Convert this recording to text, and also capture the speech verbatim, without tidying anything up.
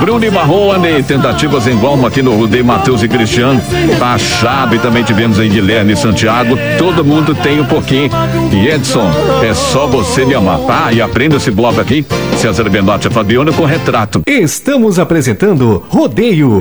Bruno e Marrone, tentativas em Gualma aqui no Rodeio, Matheus e Cristiano. Tá chave, também tivemos em Guilherme e Santiago. Todo mundo tem um pouquinho. E Edson, é só você me amar, tá? E aprenda esse bloco aqui. César Benotti e Fabiano com retrato. Estamos apresentando Rodeio.